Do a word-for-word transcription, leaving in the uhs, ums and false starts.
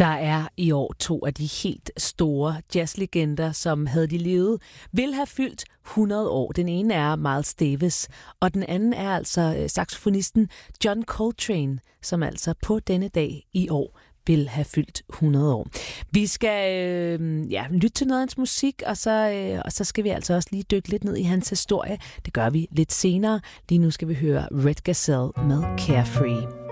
Der er i år to af de helt store jazzlegender, som havde de levet, vil have fyldt hundrede år. Den ene er Miles Davis, og den anden er altså saxofonisten John Coltrane, som altså på denne dag i år vil have fyldt hundrede år. Vi skal øh, ja, lytte til noget af hans musik, og så, øh, og så skal vi altså også lige dykke lidt ned i hans historie. Det gør vi lidt senere. Lige nu skal vi høre Red Gazelle med Carefree.